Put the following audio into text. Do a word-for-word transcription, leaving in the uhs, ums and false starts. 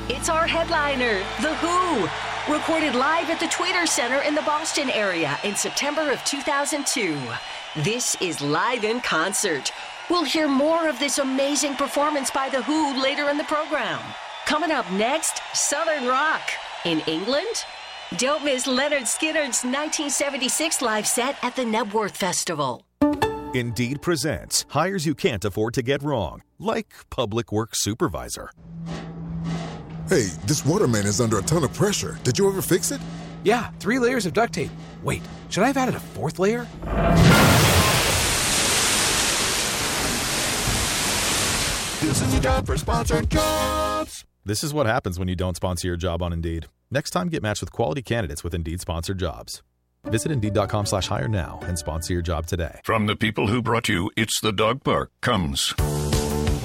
It's our headliner, The Who, recorded live at the Tweeter Center in the Boston area in September of two thousand two. This is Live in Concert. We'll hear more of this amazing performance by The Who later in the program. Coming up next, Southern Rock. In England? Don't miss Leonard Skinner's nineteen seventy-six live set at the Knebworth Festival. Indeed presents hires you can't afford to get wrong, like public works supervisor. Hey, this waterman is under a ton of pressure. Did you ever fix it? Yeah, three layers of duct tape. Wait, should I have added a fourth layer? This is a job for sponsored jobs. This is what happens when you don't sponsor your job on Indeed. Next time, get matched with quality candidates with Indeed-sponsored jobs. Visit Indeed.com slash hire now and sponsor your job today. From the people who brought you It's the Dog Park comes